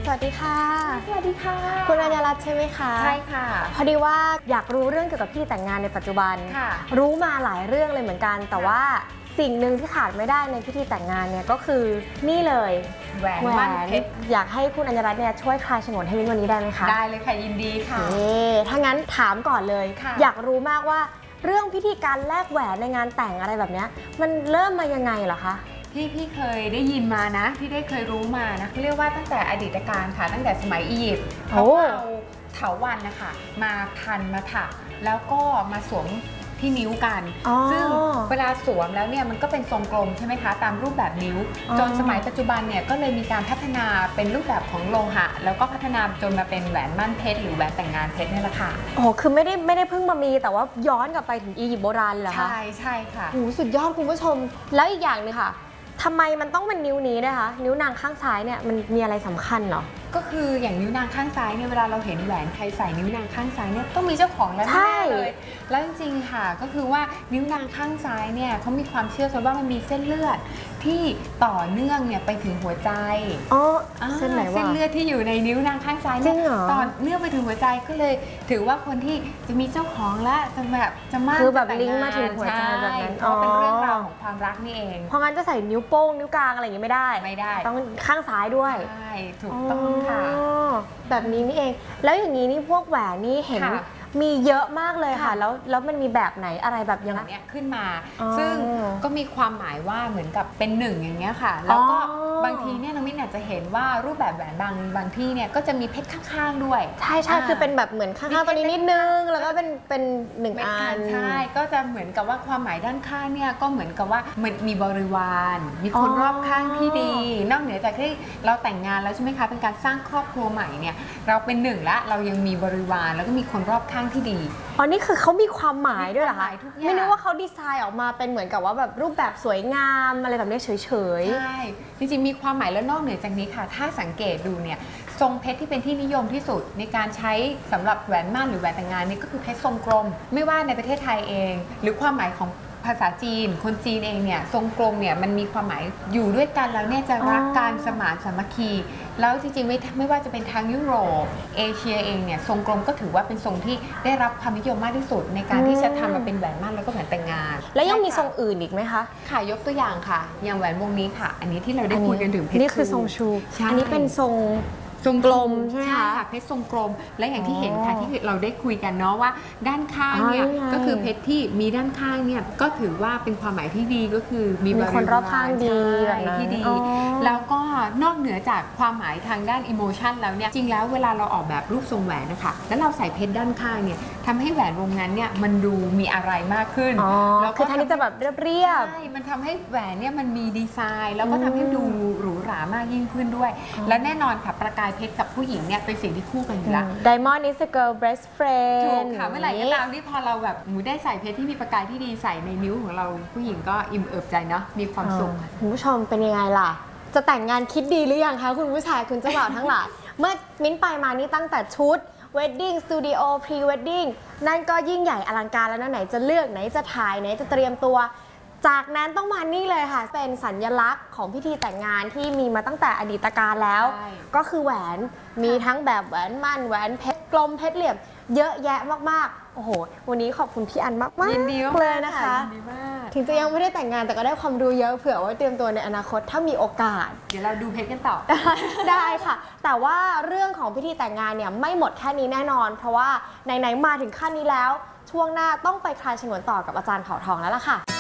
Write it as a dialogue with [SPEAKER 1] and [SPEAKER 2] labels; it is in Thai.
[SPEAKER 1] วัสดีค่ะ
[SPEAKER 2] สวัสดีค่ะ
[SPEAKER 1] คุณอัญญรัตน์ใช่ไหมคะ
[SPEAKER 2] ใช่ค่ะ
[SPEAKER 1] พอดีว่าอยากรู้เรื่องเกี่ยวกับพิธีแต่งงานในปัจจุบันรู้มาหลายเรื่องเลยเหมือนกันแต่ว่าสิ่งหนึ่งที่ขาดไม่ได้ในพิธีแต่งงานเนี่ยก็คือนี่เลย
[SPEAKER 2] แหวนมั่นเพชร
[SPEAKER 1] อยากให้คุณอัญญรัตน์เนี่ยช่วยคลายฉงนให้มิ้นวันนี้ได้ไหมคะ
[SPEAKER 2] ได้เลยค่ะยินดีค่ะ
[SPEAKER 1] ถ้างั้นถามก่อนเลยอยากรู้มากว่าเรื่องพิธีการแลกแหวนในงานแต่งอะไรแบบนี้มันเริ่มมายังไงเหรอคะ
[SPEAKER 2] พี่เคยได้ยินมานะที่ได้เคยรู้มานะเขาเรียกว่าตั้งแต่อดีตการค่ะตั้งแต่สมัยอียิปต์เขาเอาเถาวัลย์นะคะมาพันมาถักแล้วก็มาสวมที่นิ้วกันซึ่งเวลาสวมแล้วเนี่ยมันก็เป็นทรงกลมใช่ไหมคะตามรูปแบบนิ้วจนสมัยปัจจุบันเนี่ยก็เลยมีการพัฒนาเป็นรูปแบบของโลหะแล้วก็พัฒนาจนมาเป็นแหวนมั่นเพชรหรือแหวนแต่งงานเพชรนี่แหละค่ะ
[SPEAKER 1] คือไม่ได้เพิ่งมามีแต่ว่าย้อนกลับไปถึงอียิปต์โบราณเหรอคะ
[SPEAKER 2] ใช่ค่ะ
[SPEAKER 1] สุดยอดคุณผู้ชมแล้วอีกอย่างนึงค่ะทำไมมันต้องเป็นนิ้วนี้นะคะนิ้วนางข้างซ้ายเนี่ยมันมีอะไรสำคัญเหรอ
[SPEAKER 2] ก็คืออย่างนิ้วนางข้างซ้ายเนี่ยเวลาเราเห็นแหวนใครใส่นิ้วนางข้างซ้ายเนี่ยต้องมีเจ้าของแล้วแน่เลยแล้วจริงๆค่ะก็คือว่านิ้วนางข้างซ้ายเนี่ยเขามีความเชื่อกันว่ามันมีเส้นเลือดที่ต่อเนื่องเนี่ยไปถึงหัวใจ
[SPEAKER 1] เส้นไหนวะ
[SPEAKER 2] เส้นเลือดที่อยู่ในนิ้วนางข้างซ้ายเนี่ยต่อเนื่องไปถึงหัวใจก็เลยถือว่าคนที่จะมีเจ้าของและจะมั่น
[SPEAKER 1] คือแบบลิงก์มาถึงหัวใจแบบนั้น
[SPEAKER 2] เพราะเป็นเรื่องราวของความรักนี่เอง
[SPEAKER 1] เพราะงั้นจะใส่นิ้วโป้งนิ้วกลางอะไรอย่างงี้ไม่ได้ต้องข้างซ้ายด้วย
[SPEAKER 2] ใช่ถูกต้องค่ะ
[SPEAKER 1] แบบนี้นี่เองแล้วอย่างนี้นี่พวกแหวนนี่เห็นมีเยอะมากเลยค่ะแล้วมันมีแบบไหนอะไรแบบยังไง
[SPEAKER 2] ขึ้นมาซึ่งก็มีความหมายว่าเหมือนกับเป็นหนึ่งอย่างเงี้ยค่ะแล้วก็บางทีเนี่ยน้องมิ้นอาจจะเห็นว่ารูปแบบแหวนบางที่เนี่ยก็จะมีเพชรข้างๆด้วย
[SPEAKER 1] ใช่คือเป็นแบบเหมือนข้างๆตัวนี้นิดนึงแล้วก็เป็นหนึ่งอัน
[SPEAKER 2] ใช่ก็จะเหมือนกับว่าความหมายด้านข้างเนี่ยก็เหมือนกับว่าเหมือนมีบริวารมีคนรอบข้างที่ดีนอกเหนือจากที่เราแต่งงานแล้วใช่ไหมคะเป็นการสร้างครอบครัวใหม่เนี่ยเราเป็นหนึ่งละเรายังมีบริวารแล้วก็มีคนรอบข้างที่ดี
[SPEAKER 1] นี่คือเขามีความหมายด้วยเหรอคะไม่นึกว่าเขาดีไซน์ออกมาเป็นเหมือนกับว่าแบบรูปแบบสวยงามอะไรแบบนี้เฉย
[SPEAKER 2] ๆใช่จริงๆมีความหมายแล้วนอกเหนือจากนี้ค่ะถ้าสังเกตดูเนี่ยทรงเพชรที่เป็นที่นิยมที่สุดในการใช้สำหรับแหวนมั่นหรือแหวนแต่งงานนี่ก็คือเพชรทรงกลมไม่ว่าในประเทศไทยเองหรือความหมายของภาษาจีนคนจีนเองเนี่ยทรงกลมเนี่ยมันมีความหมายอยู่ด้วยกันแล้วเนี่ยจะรักการสมานสามัคคีแล้วจริงๆไม่ว่าจะเป็นทางยุโรปเอเชียเองเนี่ยทรงกลมก็ถือว่าเป็นทรงที่ได้รับความนิยมมากที่สุดในการที่จะทำมาเป็นแหวนมั่นแล้วก็แหวนแต่งงาน
[SPEAKER 1] แล้วยังมีทรงอื่นอีกไหมคะ
[SPEAKER 2] ค่ะยกตัวอย่างค่ะอย่างแหวนวงนี้ค่ะอันนี้ที่เราได้คุยกันถึงเพชร
[SPEAKER 1] นี่คือทรงชูอันนี้เป็นทรงกลมใช่ไหมคะ
[SPEAKER 2] เพชรทรงกลมและอย่างที่เห็นค่ะที่เราได้คุยกันเนาะว่าด้านข้างเนี่ยก็คือเพชรที่มีด้านข้างเนี่ยก็ถือว่าเป็นความหมายที่ดีก็คือมี
[SPEAKER 1] คนรอบข้างดี
[SPEAKER 2] ที่ดีแล้วก็นอกเหนือจากความหมายทางด้านอิโมชันแล้วเนี่ยจริงแล้วเวลาเราออกแบบรูปทรงแหวนนะคะแล้วเราใส่เพชรด้านข้างเนี่ยทำให้แหวนวงนั้นเนี่ยมันดูมีอะไรมากขึ้น
[SPEAKER 1] แล้วคือท่านี้จะแบบเรียบ
[SPEAKER 2] ใช่มันทำให้แหวนเนี่ยมันมีดีไซน์แล้วก็ทำให้ดูหรูหรามากยิ่งขึ้นด้วยและแน่นอนค่ะประกายเพชรกับผู้หญิงเนี่ยเป็นสิ่งที่คู่กันอยู่แล้ว
[SPEAKER 1] Diamond is a girl best friend
[SPEAKER 2] ถูกค่ะเมื่อไหร่ก็ตามที่พอเราแบบได้ใส่เพชรที่มีประกายที่ดีใส่ในนิ้วของเราผู้หญิงก็อิ่มเอิบใจเนาะมีความสุข
[SPEAKER 1] คุณผู้ชมเป็นยังไงล่ะจะแต่งงานคิดดีหรือยังคะคุณผู้ชายคุณเจ้าบ่าวทั้งหลายเมื่อมิ้นไปมานี่ตั้งแต่ชุด wedding studio pre wedding นั่นก็ยิ่งใหญ่อลังการแล้วนะไหนจะเลือกไหนจะถ่ายไหนจะเตรียมตัวจากนั้นต้องมานี่เลยค่ะเป็นสัญลักษณ์ของพิธีแต่งงานที่มีมาตั้งแต่อดีตการแล้วก็คือแหวนมีทั้งแบบแหวนมั่นแหวนเพชรกลมเพชรเหลี่ยมเยอะแยะมากๆโอ้โหวันนี้ขอบคุณพี่อันมากเลยนะคะถึงจะยังไม่ได้แต่งงานแต่ก็ได้ความรู้เยอะเผื่อว่าเตรียมตัวในอนาคตถ้ามีโอกาส
[SPEAKER 2] เดี๋ยวเราดูเพชรกันต่อ
[SPEAKER 1] ได้ค่ะแต่ว่าเรื่องของพิธีแต่งงานเนี่ยไม่หมดแค่นี้แน่นอนเพราะว่าไหนๆมาถึงขั้นนี้แล้วช่วงหน้าต้องไปคลายฉงนต่อกับอาจารย์เผ่าทองแล้วล่ะค่ะ